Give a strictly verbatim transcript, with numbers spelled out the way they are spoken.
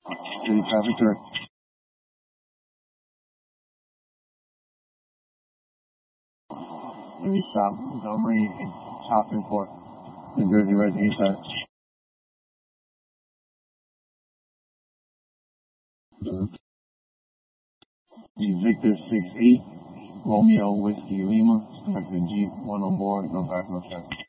City traffic direct. Any stop, Montgomery, Chopping Court, New Jersey Rising East Side. Victor six eight, Romeo Whiskey Lima, Spectre Jeep, one on board, no back, no check.